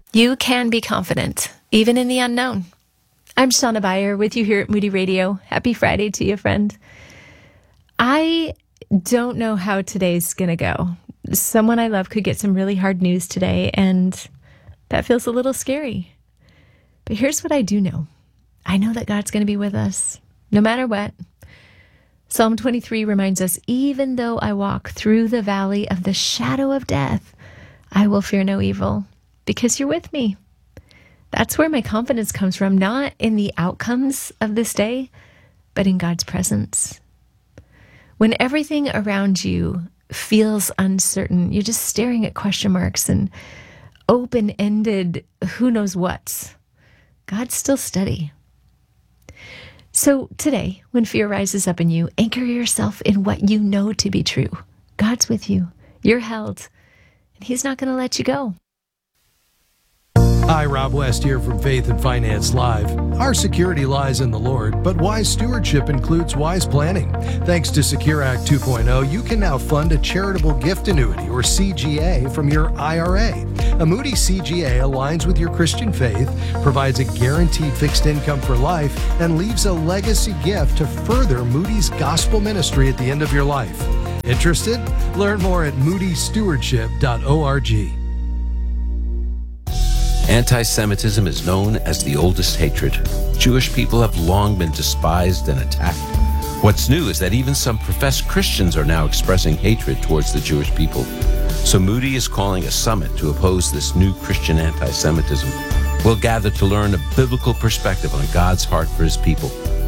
You can be confident, even in the unknown. I'm Shauna Beyer with you here at Moody Radio. Happy Friday to you, friend. I don't know how today's going to go. Someone I love could get some really hard news today, and that feels a little scary. But here's what I do know. I know that God's going to be with us, no matter what. Psalm 23 reminds us, even though I walk through the valley of the shadow of death, I will fear no evil, because you're with me. That's where my confidence comes from, not in the outcomes of this day, but in God's presence. When everything around you feels uncertain, you're just staring at question marks and open-ended who knows what's, God's still steady. So today, when fear rises up in you, anchor yourself in what you know to be true. God's with you. You're held. And He's not going to let you go. Hi, Rob West here from Faith and Finance Live. Our security lies in the Lord, but wise stewardship includes wise planning. Thanks to Secure Act 2.0, you can now fund a charitable gift annuity, or CGA, from your IRA. A Moody CGA aligns with your Christian faith, provides a guaranteed fixed income for life, and leaves a legacy gift to further Moody's gospel ministry at the end of your life. Interested? Learn more at moodystewardship.org. Anti-Semitism is known as the oldest hatred. Jewish people have long been despised and attacked. What's new is that even some professed Christians are now expressing hatred towards the Jewish people. So Moody is calling a summit to oppose this new Christian anti-Semitism. We'll gather to learn a biblical perspective on God's heart for His people.